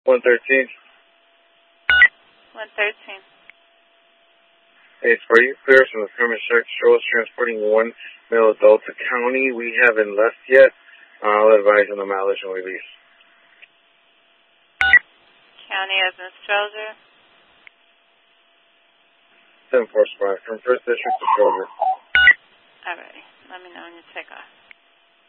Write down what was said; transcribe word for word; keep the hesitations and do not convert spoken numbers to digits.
one thirteen. one thirteen. Hey, for you, clear from the permit check shows transporting one male adult to county. We haven't left yet. Uh, I'll advise on the mileage when we leave. County as in Stroger? ten four squad from first district to Stroger. All right. Let me know when you take off.